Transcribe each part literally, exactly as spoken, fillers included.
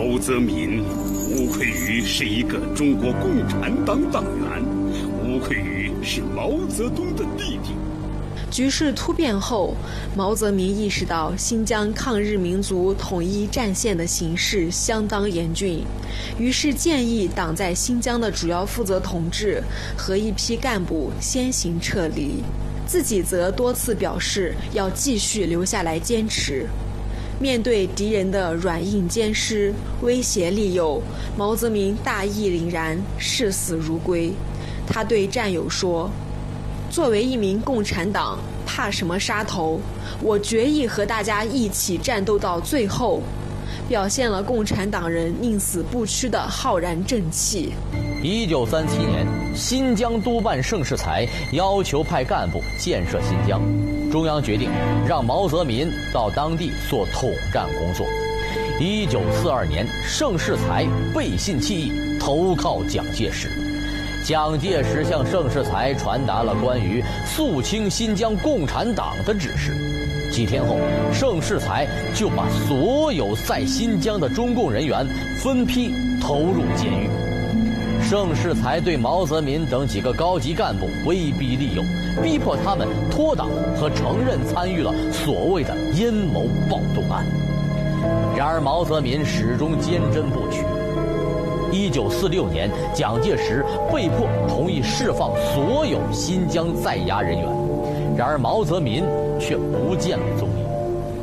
毛泽民无愧于是一个中国共产党党员，无愧于是毛泽东的弟弟。 局势突变后，毛泽民意识到新疆抗日民族统一战线的形势相当严峻，于是建议党在新疆的主要负责同志和一批干部先行撤离，自己则多次表示要继续留下来坚持。面对敌人的软硬兼施、威胁利诱，毛泽民大义凛然，视死如归。他对战友说，作为一名共产党，怕什么杀头？我决意和大家一起战斗到最后，表现了共产党人宁死不屈的浩然正气。 一九三七年，新疆督办盛世才要求派干部建设新疆，中央决定让毛泽民到当地做统战工作。一九四二年，盛世才背信弃义，投靠蒋介石。蒋介石向盛世才传达了关于肃清新疆共产党的指示。几天后，盛世才就把所有在新疆的中共人员分批投入监狱。盛世才对毛泽民等几个高级干部威逼利诱，逼迫他们脱党和承认参与了所谓的阴谋暴动案。然而毛泽民始终坚贞不屈。一九四六年，蒋介石被迫同意释放所有新疆在押人员，然而毛泽民却不见了踪影。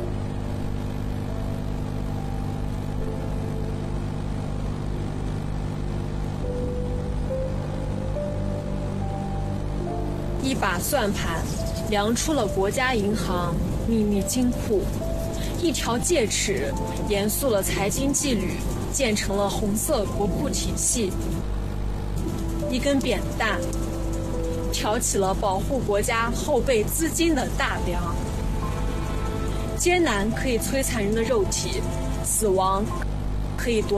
一把算盘量出了国家银行秘密金库，一条戒尺严肃了财经纪律，建成了红色国库体系，一根扁担挑起了保护国家后备资金的大梁。艰难可以摧残人的肉体，死亡可以夺